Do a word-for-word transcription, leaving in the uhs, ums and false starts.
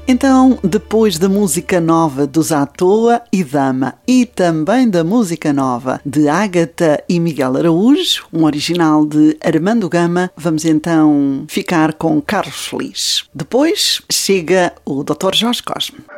Então, depois da música nova dos À Toa e Dama e também da música nova de Ágata e Miguel Araújo, um original de Armando Gama, vamos então ficar com Carlos Feliz. Depois chega o doutor Jorge Cosme.